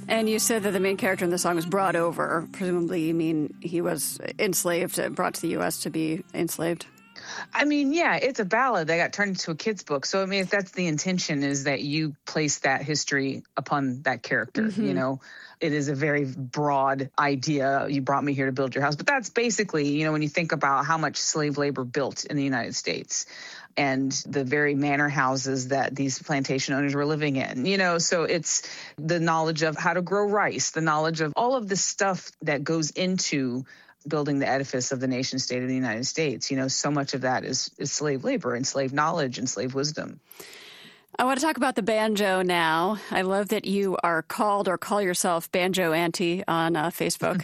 And you said that the main character in the song was brought over. Presumably you mean he was enslaved, brought to the U.S. to be enslaved? I mean, yeah, it's a ballad that got turned into a kid's book. So, I mean, if that's the intention, is that you place that history upon that character, you know, it is a very broad idea. You brought me here to build your house. But that's basically, you know, when you think about how much slave labor built in the United States and the very manor houses that these plantation owners were living in, you know, so it's the knowledge of how to grow rice, the knowledge of all of the stuff that goes into building the edifice of the nation state of the United States. You know, so much of that is slave labor and slave knowledge and slave wisdom. I want to talk about the banjo now. I love that you are called or call yourself Banjo Auntie on Facebook.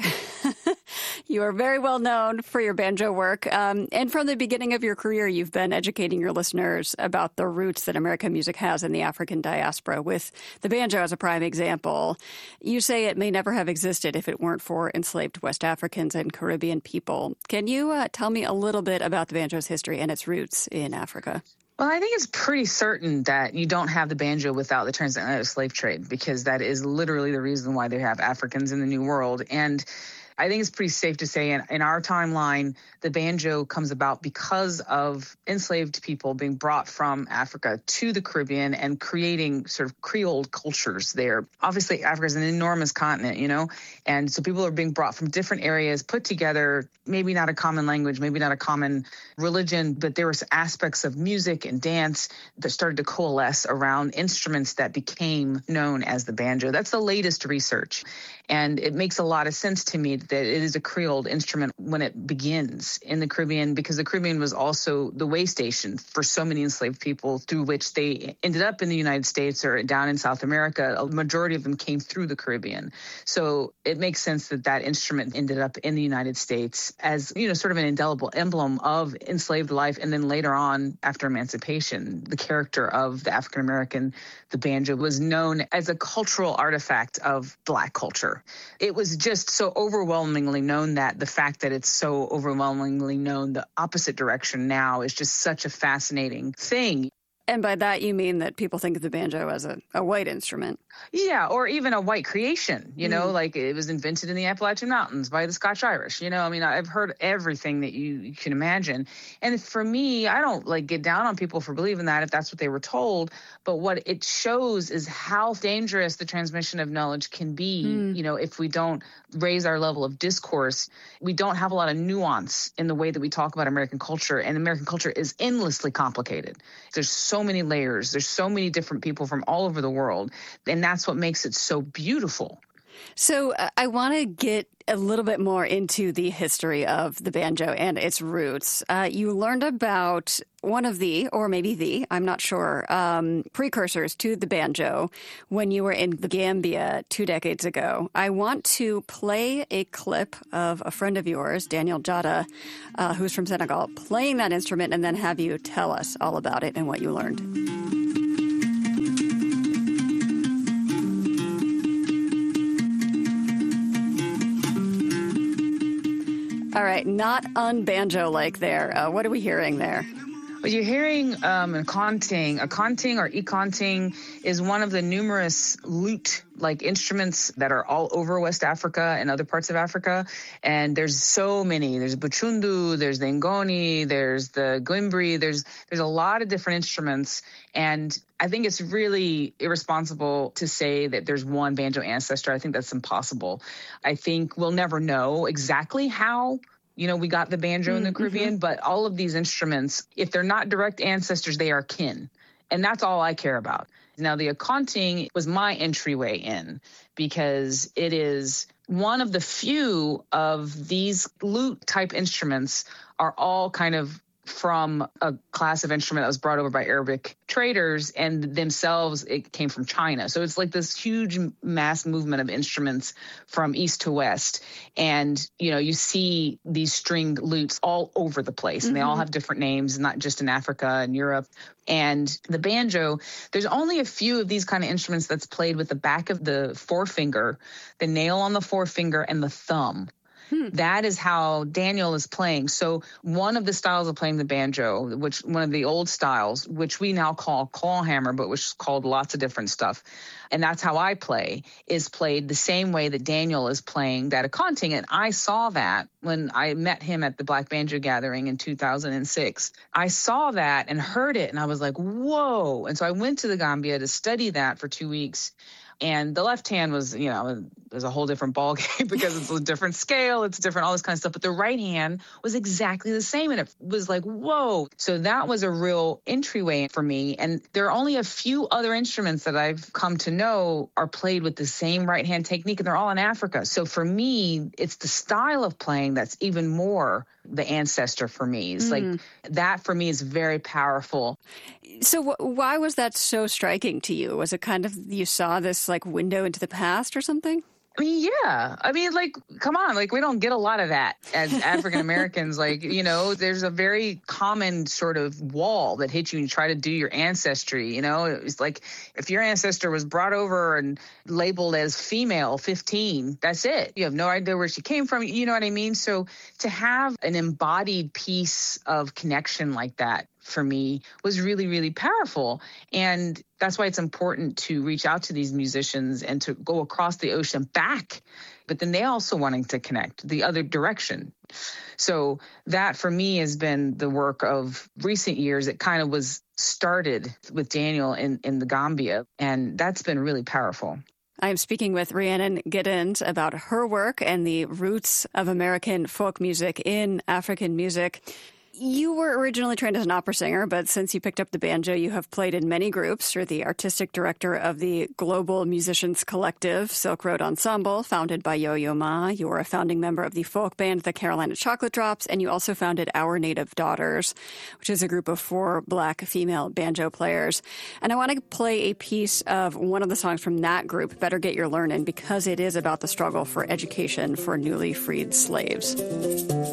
You are very well known for your banjo work. And from the beginning of your career, you've been educating your listeners about the roots that American music has in the African diaspora, with the banjo as a prime example. You say it may never have existed if it weren't for enslaved West Africans and Caribbean people. Can you tell me a little bit about the banjo's history and its roots in Africa? Well, I think it's pretty certain that you don't have the banjo without the transatlantic slave trade, because that is literally the reason why they have Africans in the New World. And I think it's pretty safe to say in our timeline, the banjo comes about because of enslaved people being brought from Africa to the Caribbean and creating sort of Creole cultures there. Obviously, Africa is an enormous continent, you know, and so people are being brought from different areas, put together, maybe not a common language, maybe not a common religion, but there were aspects of music and dance that started to coalesce around instruments that became known as the banjo. That's the latest research. And it makes a lot of sense to me that it is a Creole instrument when it begins in the Caribbean, because the Caribbean was also the way station for so many enslaved people through which they ended up in the United States or down in South America. A majority of them came through the Caribbean. So it makes sense that that instrument ended up in the United States as, you know, sort of an indelible emblem of enslaved life. And then later on, after emancipation, the character of the African American, the banjo, was known as a cultural artifact of Black culture. It was just so overwhelmingly known that the fact that it's so overwhelmingly known the opposite direction now is just such a fascinating thing. And by that, you mean that people think of the banjo as a white instrument? Yeah, or even a white creation, you know, like it was invented in the Appalachian Mountains by the Scotch Irish. You know, I mean, I've heard everything that you can imagine. And for me, I don't like get down on people for believing that if that's what they were told. But what it shows is how dangerous the transmission of knowledge can be. You know, if we don't raise our level of discourse, we don't have a lot of nuance in the way that we talk about American culture. And American culture is endlessly complicated. There's so many layers. There's so many different people from all over the world. And that's what makes it so beautiful. So I want to get a little bit more into the history of the banjo and its roots. You learned about one of the, or maybe the, I'm not sure, precursors to the banjo when you were in the Gambia 2 decades ago. I want to play a clip of a friend of yours, Daniel Jada, who's from Senegal, playing that instrument, and then have you tell us all about it and what you learned. All right, not un-banjo-like there. What are we hearing there? Well, you're hearing a konting. A konting or ikonting is one of the numerous lute-like instruments that are all over West Africa and other parts of Africa. And there's so many. There's buchundu, there's the ngoni, there's the guimbri. There's a lot of different instruments. And I think it's really irresponsible to say that there's one banjo ancestor. I think that's impossible. I think we'll never know exactly how, you know, we got the banjo in the Caribbean, but all of these instruments, if they're not direct ancestors, they are kin. And that's all I care about. Now, the akonting was my entryway in because it is one of the few of these lute-type instruments are all kind of from a class of instrument that was brought over by Arabic traders, and themselves it came from China. So it's like this huge mass movement of instruments from east to west. And, you know, you see these stringed lutes all over the place, and they all have different names, not just in Africa and Europe. And the banjo, there's only a few of these kind of instruments that's played with the back of the forefinger, the nail on the forefinger, and the thumb. That is how Daniel is playing. So one of the styles of playing the banjo, which one of the old styles, which we now call clawhammer, but which is called lots of different stuff, and that's how I play, is played the same way that Daniel is playing that accounting. And I saw that when I met him at the Black Banjo Gathering in 2006. I saw that and heard it, and I was like, whoa. And so I went to the Gambia to study that for 2 weeks. And the left hand was, there's a whole different ballgame because it's a different scale, it's different, all this kind of stuff. But the right hand was exactly the same. And it was like, whoa. So that was a real entryway for me. And there are only a few other instruments that I've come to know are played with the same right hand technique, and they're all in Africa. So for me, it's the style of playing that's even more the ancestor for me. It's like that for me is very powerful. So why was that so striking to you? Was it kind of you saw this like window into the past or something? I mean, yeah. I mean, like, come on. Like, we don't get a lot of that as African Americans. Like, there's a very common sort of wall that hits you and you try to do your ancestry. It's like if your ancestor was brought over and labeled as female 15, that's it. You have no idea where she came from. You know what I mean? So to have an embodied piece of connection like that, for me, was really, really powerful. And that's why it's important to reach out to these musicians and to go across the ocean back. But then they also wanting to connect the other direction. So that for me has been the work of recent years. It kind of was started with Daniel in the Gambia. And that's been really powerful. I am speaking with Rhiannon Giddens about her work and the roots of American folk music in African music. You were originally trained as an opera singer, but since you picked up the banjo, you have played in many groups. You're the artistic director of the Global Musicians Collective, Silk Road Ensemble, founded by Yo-Yo Ma. You are a founding member of the folk band, the Carolina Chocolate Drops, and you also founded Our Native Daughters, which is a group of 4 Black female banjo players. And I want to play a piece of one of the songs from that group, Better Get Your Learnin', because it is about the struggle for education for newly freed slaves.